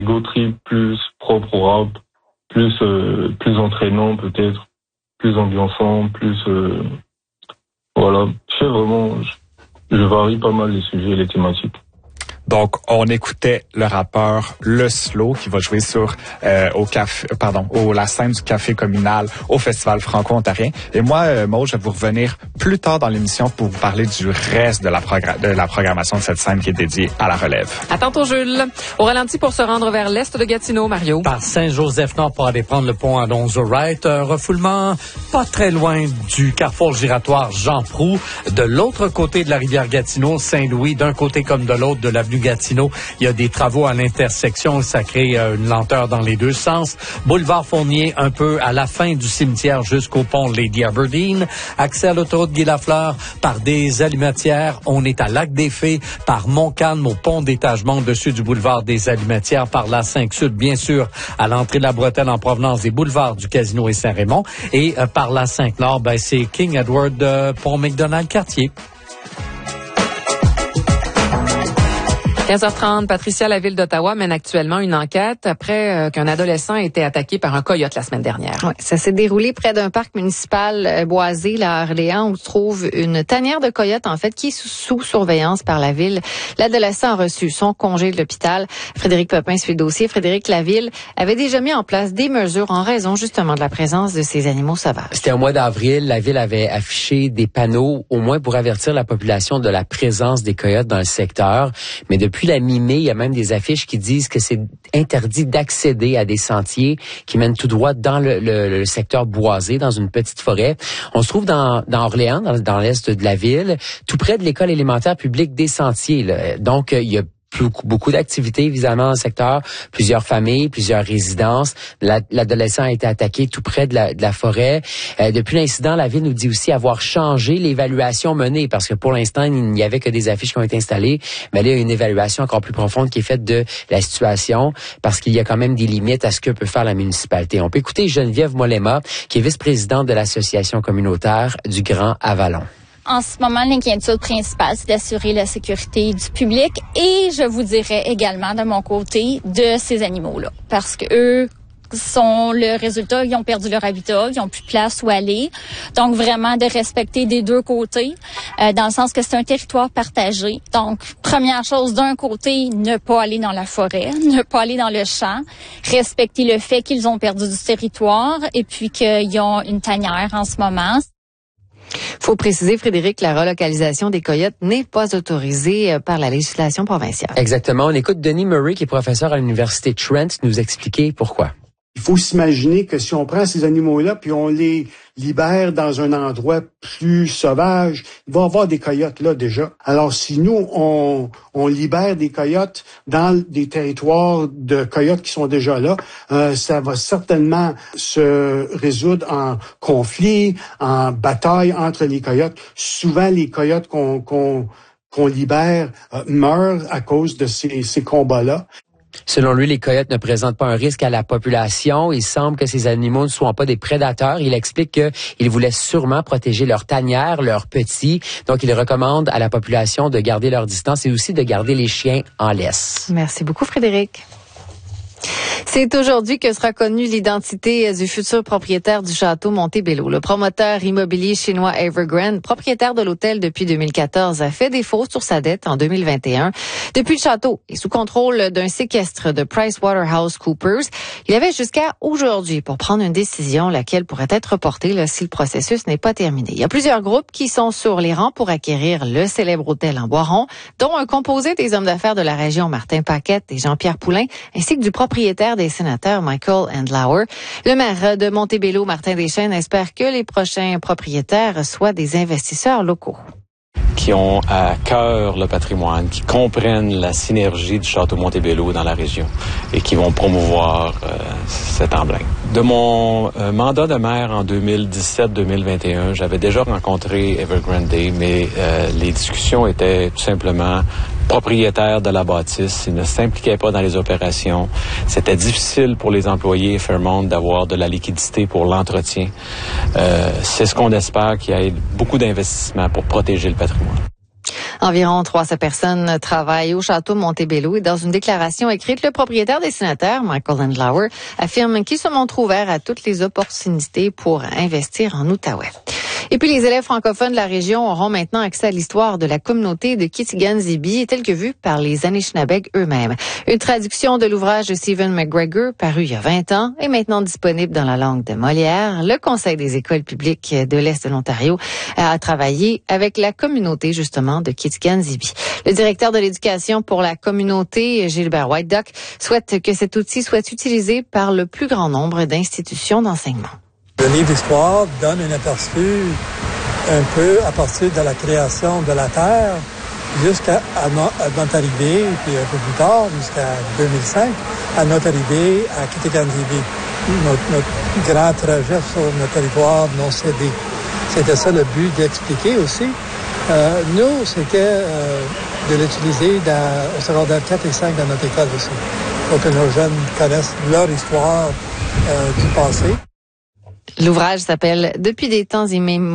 Go Trip plus propre au rap, plus entraînant peut-être, plus ambiançant, plus voilà. Je fais vraiment, je varie pas mal les sujets et les thématiques. Donc, on écoutait le rappeur Le Slow qui va jouer sur la scène du Café Communal au Festival franco-ontarien. Et moi, Maud, je vais vous revenir plus tard dans l'émission pour vous parler du reste de la programmation de cette scène qui est dédiée à la relève. À tantôt, Jules. Au ralenti pour se rendre vers l'est de Gatineau, Mario. Par Saint-Joseph-Nord pour aller prendre le pont à Alonzo-Wright. Un refoulement pas très loin du carrefour giratoire Jean-Proulx. De l'autre côté de la rivière Gatineau, Saint-Louis, d'un côté comme de l'autre de l'avenue Gatineau, il y a des travaux à l'intersection, ça crée une lenteur dans les deux sens. Boulevard Fournier, un peu à la fin du cimetière jusqu'au pont Lady Aberdeen. Accès à l'autoroute Guy-Lafleur par des Allumetières. On est à Lac-des-Fées, par Montcalm au pont d'étagement au-dessus du boulevard des Allumetières, par la 5 Sud, bien sûr, à l'entrée de la bretelle en provenance des boulevards du Casino et Saint-Raymond. Et par la 5 Nord, c'est King Edward, pont McDonald-Cartier. 15h30, Patricia, la ville d'Ottawa mène actuellement une enquête après qu'un adolescent ait été attaqué par un coyote la semaine dernière. Oui, ça s'est déroulé près d'un parc municipal boisé, là, à Orléans, où se trouve une tanière de coyotes, en fait, qui est sous surveillance par la ville. L'adolescent a reçu son congé de l'hôpital. Frédéric Pepin suit le dossier. Frédéric, la ville avait déjà mis en place des mesures en raison, justement, de la présence de ces animaux sauvages. C'était au mois d'avril. La ville avait affiché des panneaux, au moins pour avertir la population de la présence des coyotes dans le secteur. Mais depuis la mi-mai, il y a même des affiches qui disent que c'est interdit d'accéder à des sentiers qui mènent tout droit dans le secteur boisé, dans une petite forêt. On se trouve dans Orléans, dans l'est de la ville, tout près de l'école élémentaire publique des Sentiers, là. Donc, il y a beaucoup d'activités, évidemment, dans le secteur. Plusieurs familles, plusieurs résidences. L'adolescent a été attaqué tout près de la forêt. Depuis l'incident, la ville nous dit aussi avoir changé l'évaluation menée, parce que pour l'instant, il n'y avait que des affiches qui ont été installées. Mais là, il y a une évaluation encore plus profonde qui est faite de la situation, parce qu'il y a quand même des limites à ce que peut faire la municipalité. On peut écouter Geneviève Molema, qui est vice-présidente de l'association communautaire du Grand Avalon. En ce moment, l'inquiétude principale, c'est d'assurer la sécurité du public et je vous dirais également de mon côté de ces animaux-là. Parce que eux sont le résultat, ils ont perdu leur habitat, ils ont plus de place où aller. Donc vraiment de respecter des deux côtés, dans le sens que c'est un territoire partagé. Donc première chose, d'un côté, ne pas aller dans la forêt, ne pas aller dans le champ, respecter le fait qu'ils ont perdu du territoire et puis qu'ils ont une tanière en ce moment. Faut préciser, Frédéric, que la relocalisation des coyotes n'est pas autorisée par la législation provinciale. Exactement. On écoute Denis Murray, qui est professeur à l'Université Trent, nous expliquer pourquoi. Il faut s'imaginer que si on prend ces animaux-là puis on les libère dans un endroit plus sauvage, il va y avoir des coyotes là déjà. Alors si nous, on libère des coyotes dans des territoires de coyotes qui sont déjà là, ça va certainement se résoudre en conflit, en bataille entre les coyotes. Souvent, les coyotes qu'on libère meurent à cause de ces combats-là. Selon lui, les coyotes ne présentent pas un risque à la population. Il semble que ces animaux ne soient pas des prédateurs. Il explique qu'ils voulaient sûrement protéger leurs tanières, leurs petits. Donc, il recommande à la population de garder leur distance et aussi de garder les chiens en laisse. Merci beaucoup, Frédéric. C'est aujourd'hui que sera connue l'identité du futur propriétaire du château Montebello. Le promoteur immobilier chinois Evergrande, propriétaire de l'hôtel depuis 2014, a fait défaut sur sa dette en 2021. Depuis, le château est sous contrôle d'un séquestre de PricewaterhouseCoopers. Il avait jusqu'à aujourd'hui pour prendre une décision, laquelle pourrait être reportée si le processus n'est pas terminé. Il y a plusieurs groupes qui sont sur les rangs pour acquérir le célèbre hôtel en Boiron, dont un composé des hommes d'affaires de la région, Martin Paquette et Jean-Pierre Poulain, ainsi que du propriétaire des sénateurs, Michael Andlauer. Le maire de Montebello, Martin Deschênes, espère que les prochains propriétaires soient des investisseurs locaux. Qui ont à cœur le patrimoine, qui comprennent la synergie du château Montebello dans la région et qui vont promouvoir cet emblème. De mon mandat de maire en 2017-2021, j'avais déjà rencontré Evergrande, mais les discussions étaient tout simplement propriétaire de la bâtisse. Ils ne s'impliquaient pas dans les opérations. C'était difficile pour les employés Fairmont d'avoir de la liquidité pour l'entretien. C'est ce qu'on espère, qu'il y ait beaucoup d'investissements pour protéger le patrimoine. Environ 300 personnes travaillent au château Montebello et dans une déclaration écrite, le propriétaire destinataire, Michael Landlauer, affirme qu'il se montre ouvert à toutes les opportunités pour investir en Outaouais. Et puis, les élèves francophones de la région auront maintenant accès à l'histoire de la communauté de Kitigan-Zibi, telle que vue par les Anishinabeg eux-mêmes. Une traduction de l'ouvrage de Stephen McGregor, paru il y a 20 ans, est maintenant disponible dans la langue de Molière. Le Conseil des écoles publiques de l'Est de l'Ontario a travaillé avec la communauté, justement, de Kitigan-Zibi. Le directeur de l'éducation pour la communauté, Gilbert Whiteduck, souhaite que cet outil soit utilisé par le plus grand nombre d'institutions d'enseignement. Le livre d'histoire donne un aperçu un peu à partir de la création de la Terre jusqu'à notre arrivée, puis un peu plus tard, jusqu'à 2005, à notre arrivée à Kitigan-Zibi, notre grand trajet sur notre territoire non cédé. C'était ça le but d'expliquer aussi. Nous, c'était de l'utiliser au secondaire 4 et 5 dans notre école aussi, pour que nos jeunes connaissent leur histoire du passé. L'ouvrage s'appelle « Depuis des temps immémoriaux »,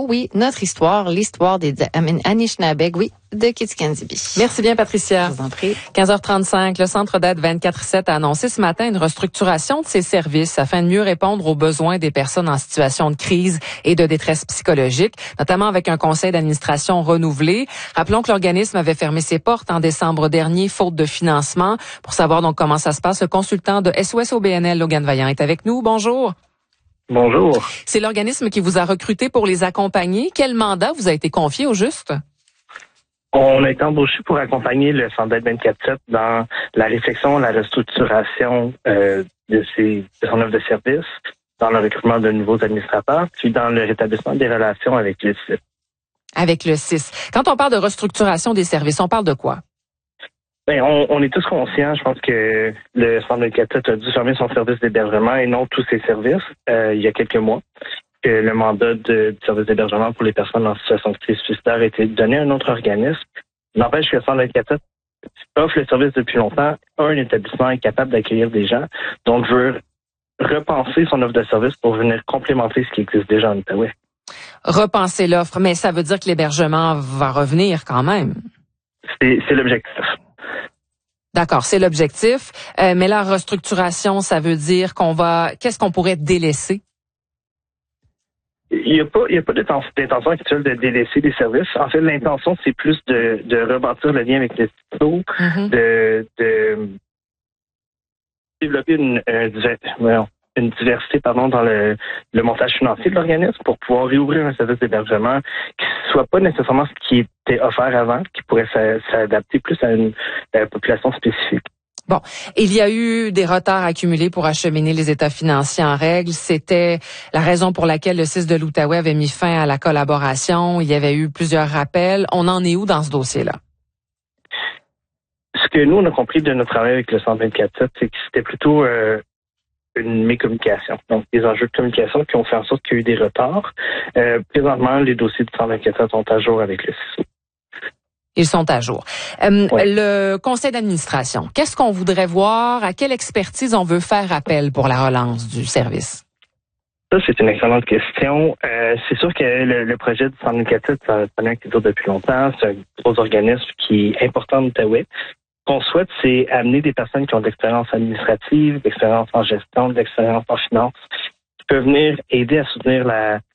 oui, notre histoire, l'histoire des Anishinabeg, oui, de Kitigan-Zibi. Merci bien, Patricia. Je vous en prie. 15h35, le Centre d'aide 24/7 a annoncé ce matin une restructuration de ses services afin de mieux répondre aux besoins des personnes en situation de crise et de détresse psychologique, notamment avec un conseil d'administration renouvelé. Rappelons que l'organisme avait fermé ses portes en décembre dernier, faute de financement. Pour savoir donc comment ça se passe, le consultant de SOS-OBNL, Logan Vaillant, est avec nous. Bonjour. Bonjour. C'est l'organisme qui vous a recruté pour les accompagner. Quel mandat vous a été confié au juste? On a été embauché pour accompagner le Centre d'aide 24/7 dans la réflexion, la restructuration de son offre de service, dans le recrutement de nouveaux administrateurs, puis dans le rétablissement des relations avec le CIS. Avec le CIS. Quand on parle de restructuration des services, on parle de quoi? Ben, on est tous conscients, je pense que le Centre 24/7 a dû fermer son service d'hébergement et non tous ses services il y a quelques mois. Que le mandat du service d'hébergement pour les personnes en situation de crise suicidaire a été donné à un autre organisme. N'empêche que le Centre 24/7 offre le service depuis longtemps. Un établissement est capable d'accueillir des gens, donc veut repenser son offre de service pour venir complémenter ce qui existe déjà en Outaouais. Repenser l'offre, mais ça veut dire que l'hébergement va revenir quand même. C'est l'objectif. D'accord, c'est l'objectif. Mais la restructuration, ça veut dire qu'est-ce qu'on pourrait délaisser? Il n'y a pas d'intention actuelle de délaisser les services. En fait, l'intention, c'est plus de rebâtir le lien avec les CISO, de développer une diversité dans le montage financier de l'organisme pour pouvoir réouvrir un service d'hébergement qui ne soit pas nécessairement ce qui était offert avant, qui pourrait s'adapter plus à une population spécifique. Bon, il y a eu des retards accumulés pour acheminer les états financiers en règle. C'était la raison pour laquelle le CIS de l'Outaouais avait mis fin à la collaboration. Il y avait eu plusieurs rappels. On en est où dans ce dossier-là? Ce que nous, on a compris de notre travail avec le Centre 24/7, c'est que c'était plutôt une mécommunication. Donc, des enjeux de communication qui ont fait en sorte qu'il y a eu des retards. Présentement, les dossiers du Centre 24/7 sont à jour avec le CISO. Ils sont à jour. Le conseil d'administration, qu'est-ce qu'on voudrait voir? À quelle expertise on veut faire appel pour la relance du service? Ça, c'est une excellente question. C'est sûr que le projet du Centre 24/7, ça un qui dure depuis longtemps. C'est un gros organisme qui est important en Outaouais. Ce qu'on souhaite, c'est amener des personnes qui ont de l'expérience administrative, de l'expérience en gestion, de l'expérience en finance, qui peuvent venir aider à soutenir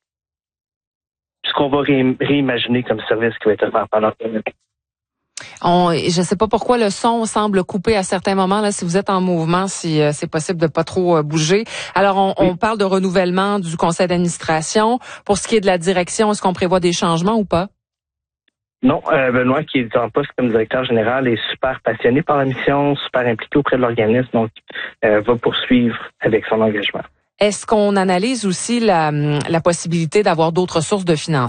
ce qu'on va réimaginer comme service qui va être offert par l'organisme. Je ne sais pas pourquoi le son semble coupé à certains moments. Là, si vous êtes en mouvement, si c'est possible de pas trop bouger. Alors, on parle de renouvellement du conseil d'administration. Pour ce qui est de la direction, est-ce qu'on prévoit des changements ou pas? Non, Benoît, qui est en poste comme directeur général, est super passionné par la mission, super impliqué auprès de l'organisme, donc va poursuivre avec son engagement. Est-ce qu'on analyse aussi la possibilité d'avoir d'autres sources de financement?